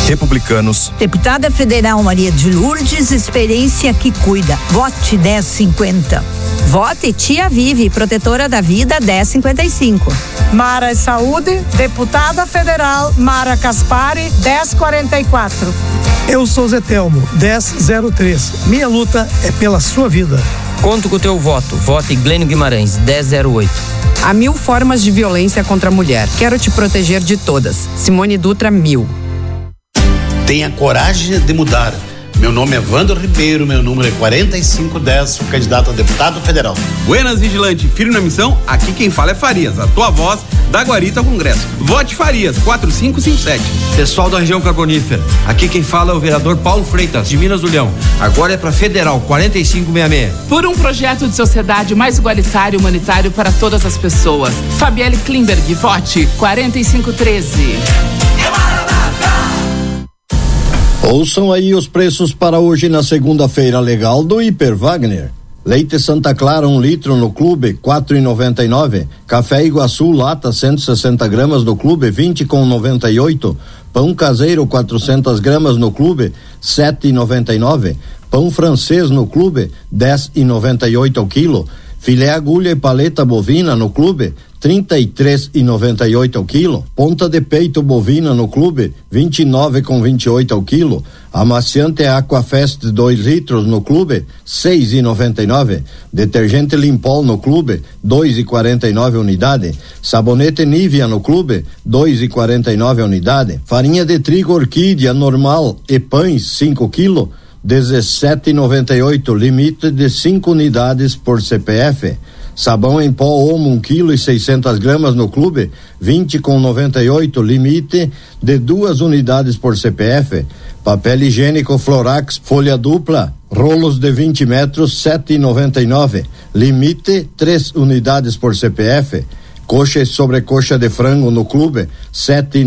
Republicanos. Deputada Federal Maria de Lourdes, experiência que cuida. Vote 1050. Vote Tia Vive, protetora da vida 1055. Mara Saúde, deputada federal Mara Caspari 1044. Eu sou Zé Telmo, 1003. Minha luta é pela sua vida. Conto com o teu voto. Vote Glênio Guimarães, 1008. Há 1000 formas de violência contra a mulher. Quero te proteger de todas. Simone Dutra, 1000. Tenha coragem de mudar. Meu nome é Wander Ribeiro, meu número é 4510, sou candidato a deputado federal. Buenas, vigilante, firme na missão, aqui quem fala é Farias, a tua voz da Guarita ao Congresso. Vote Farias, 4557. Pessoal da região carbonífera, aqui quem fala é o vereador Paulo Freitas, de Minas do Leão. Agora é para federal, 4566. Por um projeto de sociedade mais igualitário e humanitário para todas as pessoas. Fabielle Klimberg, vote 4513. Ouçam aí os preços para hoje na segunda-feira legal do Hiper Wagner. Leite Santa Clara 1 litro no clube, 4,99. Café Iguaçu lata 160 gramas no clube, 20,98. Pão caseiro 400 gramas no clube, 7,99. Pão francês no clube, 10,98 ao quilo. Filé agulha e paleta bovina no clube, 33,98 ao quilo. Ponta de peito bovina no clube, 29,28 ao quilo. Amaciante Aquafest 2 litros no clube, 6,99. Detergente Limpol no clube, 2,49 unidade. Sabonete Nivea no clube, 2,49 unidade. Farinha de trigo Orquídea normal e pães 5 kg, 17,98, limite de 5 unidades por CPF. Sabão em pó Omo 1 kg e 600 gramas no clube, 20,98, limite de 2 unidades por CPF. Papel higiênico Florax folha dupla, rolos de 20 metros, 7,99, limite 3 unidades por CPF. Coxa e sobrecoxa de frango no clube, 7,99.